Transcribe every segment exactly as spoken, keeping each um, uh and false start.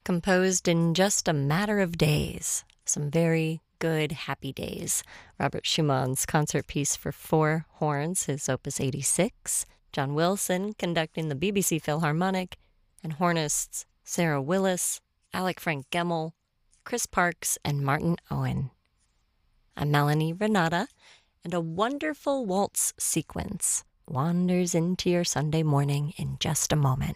composed in just a matter of days. Some very good, happy days. Robert Schumann's concert piece for four horns, his Opus eighty-six. John Wilson conducting the B B C Philharmonic, and hornists Sarah Willis, Alec Frank Gemmel, Chris Parks, and Martin Owen. I'm Melanie Renata, and a wonderful waltz sequence wanders into your Sunday morning in just a moment.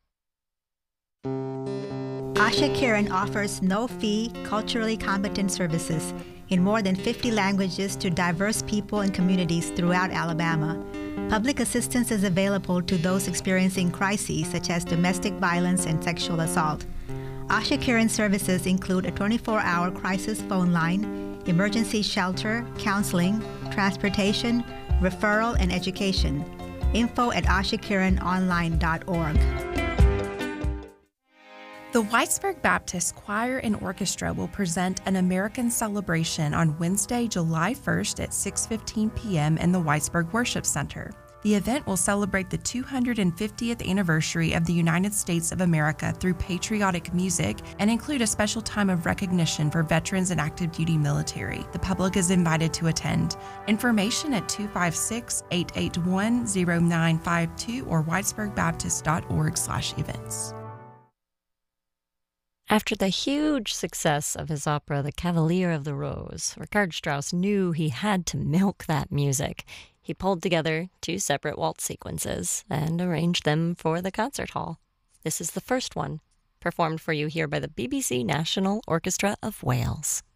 Asha Kiran offers no-fee, culturally competent services in more than fifty languages to diverse people and communities throughout Alabama. Public assistance is available to those experiencing crises such as domestic violence and sexual assault. Asha Kiran services include a twenty-four hour crisis phone line, emergency shelter, counseling, transportation, referral, and education. Info at asha kiran online dot org. The Whitesburg Baptist Choir and Orchestra will present an American Celebration on Wednesday, July first at six fifteen p.m. in the Whitesburg Worship Center. The event will celebrate the two hundred fiftieth anniversary of the United States of America through patriotic music and include a special time of recognition for veterans and active duty military. The public is invited to attend. Information at two five six, eight eight one, zero nine five two or whitesburg baptist dot org slash events. After the huge success of his opera The Cavalier of the Rose, Richard Strauss knew he had to milk that music. He pulled together two separate waltz sequences and arranged them for the concert hall. This is the first one, performed for you here by the B B C National Orchestra of Wales.